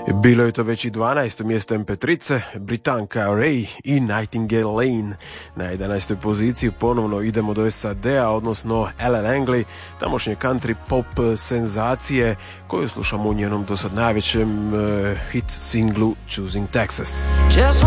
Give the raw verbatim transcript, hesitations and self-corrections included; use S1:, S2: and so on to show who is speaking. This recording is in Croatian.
S1: Bilo je to već i dvanaesto mjesto em pe tri, Britanka Ray i Nightingale Lane. Na jedanaestoj poziciji ponovno idemo do es a de-a, odnosno Ellen Langley, tamošnje country pop senzacije koju slušamo u njenom dosad najvećem uh, hit singlu Choosing Texas.